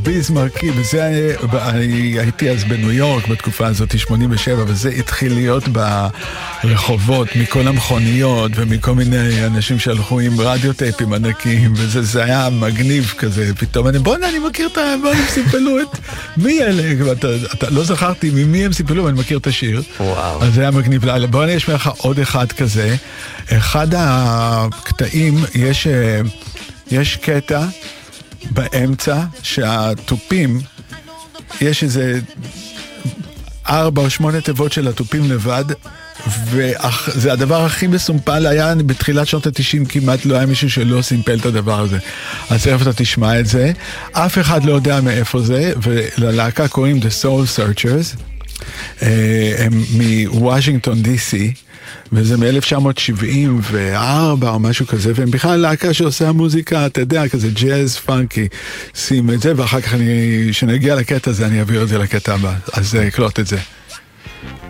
ביזמרקי, וזה, הייתי אז בניו יורק בתקופה הזאת, 87, וזה התחיל להיות ברחובות, מכל המכוניות, ומכל מיני אנשים שהלכו עם רדיו טייפים ענקיים, וזה היה מגניב כזה, פתאום אני מכיר את הם סיפלו את מי אלה, לא זכרתי ממי הם סיפלו, אני מכיר את השיר. וואו. אז זה היה מגניב. בואו אני אשמע לך עוד אחד כזה. אחד הקטעים, יש קטע באמצע שהטופים, יש איזה 4 או 8 תיבות של הטופים לבד, וזה הדבר הכי מסומפל היה, בתחילת שנות ה-90 כמעט לא היה מישהו שלא סימפל את הדבר הזה. אז תכף אתה תשמע את זה. אף אחד לא יודע מאיפה זה, וללהקה קוראים The Soul Searchers, הם מוושינגטון DC, וזה מ-1974 או משהו כזה, והם בכלל להקה שעושה מוזיקה, אתה יודע, כזה ג'אז, פאנקי, שים את זה, ואחר כך כשנגיע לקטע הזה, אני אעביר את זה לקטע הבא, אז קלוט את זה.